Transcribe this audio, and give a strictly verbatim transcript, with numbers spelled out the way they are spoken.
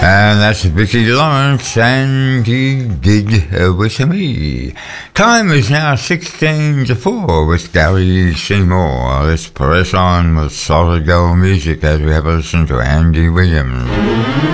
And that's Vicki Lawrence, and he did uh, with me. Time is now sixteen to four with Gary Seymour. Let's press on with solid gold music as we have a listen to Andy Williams.